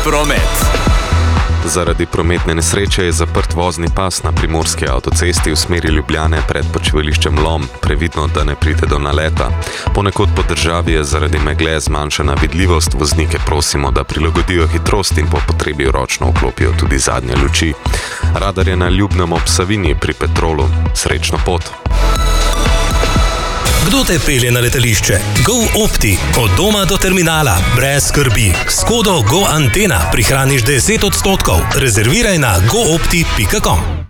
promet. Zaradi prometne nesreče je zaprt vozni pas na primorski avtocesti v smeri Ljubljane pred počivališčem Lom, previdno, da ne pride do naleta. Ponekod po državi je zaradi megle zmanjšana vidljivost, voznike prosimo, da prilagodijo hitrost in po potrebi ročno vklopijo tudi zadnje luči. Radar je na Ljubnem ob Savinji pri Petrolu. Srečno pot! Kdo te pelje na letališče? GoOpti. Od doma do terminala. Brez skrbi. S kodo GoAntena prihraniš 10%. Rezerviraj na goopti.com.